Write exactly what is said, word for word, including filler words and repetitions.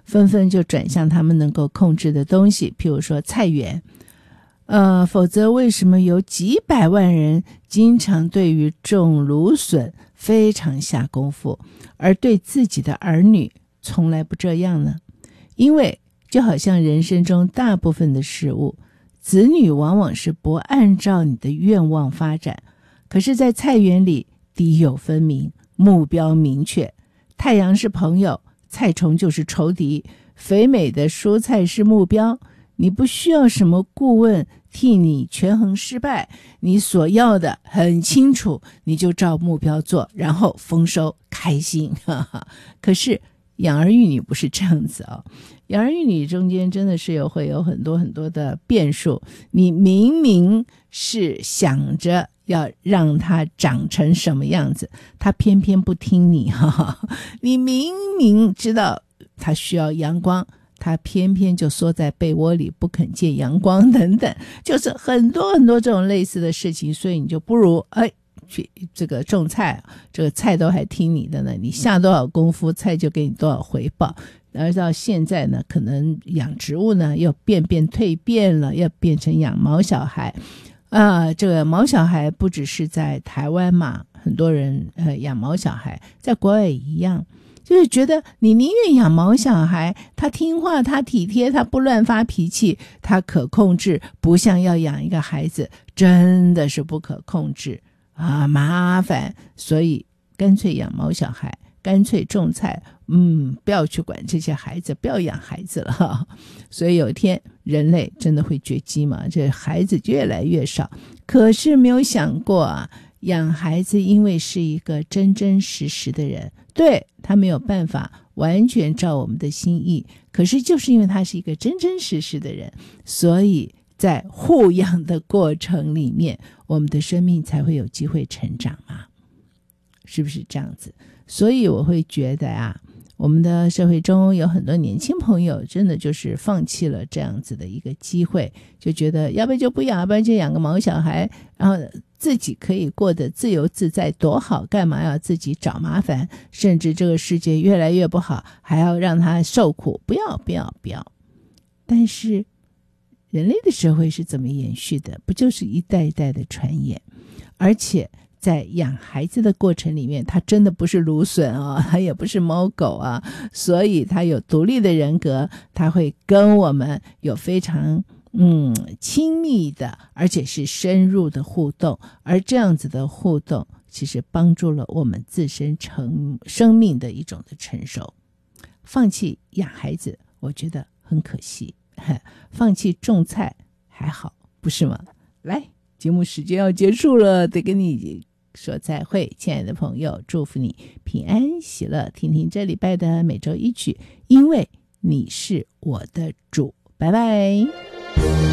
纷纷就转向他们能够控制的东西，譬如说菜园。呃，否则为什么有几百万人经常对于种芦笋非常下功夫，而对自己的儿女从来不这样呢？因为就好像人生中大部分的事物，子女往往是不按照你的愿望发展，可是在菜园里敌友分明，目标明确，太阳是朋友，菜虫就是仇敌，肥美的蔬菜是目标，你不需要什么顾问替你权衡失败，你所要的很清楚，你就照目标做，然后丰收开心。哈哈。可是养儿育女不是这样子哦，养儿育女中间真的是有会有很多很多的变数，你明明是想着要让他长成什么样子，他偏偏不听你。哈哈。你明明知道他需要阳光，他偏偏就缩在被窝里不肯见阳光等等，就是很多很多这种类似的事情，所以你就不如哎去这个种菜，这个菜都还听你的呢，你下多少功夫，菜就给你多少回报。而到现在呢，可能养植物呢又变变蜕变了，要变成养毛小孩啊、呃，这个毛小孩不只是在台湾嘛，很多人呃养毛小孩，在国外也一样。就是觉得你宁愿养毛小孩，他听话，他体贴，他不乱发脾气，他可控制，不像要养一个孩子真的是不可控制啊，麻烦。所以干脆养毛小孩，干脆种菜，嗯，不要去管这些孩子，不要养孩子了哈。所以有一天人类真的会绝迹嘛，这孩子越来越少。可是没有想过啊，养孩子因为是一个真真实实的人，对，他没有办法完全照我们的心意，可是就是因为他是一个真真实实的人，所以在护养的过程里面，我们的生命才会有机会成长嘛，是不是这样子？所以我会觉得啊，我们的社会中有很多年轻朋友真的就是放弃了这样子的一个机会，就觉得要不然就不养，要不然就养个毛小孩，然后自己可以过得自由自在多好，干嘛要自己找麻烦，甚至这个世界越来越不好还要让他受苦，不要不要不要。但是人类的社会是怎么延续的？不就是一代一代的传言？而且在养孩子的过程里面，他真的不是芦笋哦，他也不是猫狗啊，所以他有独立的人格，他会跟我们有非常嗯亲密的，而且是深入的互动，而这样子的互动其实帮助了我们自身成生命的一种的成熟。放弃养孩子我觉得很可惜，放弃种菜还好，不是吗？来，节目时间要结束了，得跟你说再会，亲爱的朋友，祝福你平安喜乐。听听这礼拜的每周一曲，因为你是我的主，拜拜。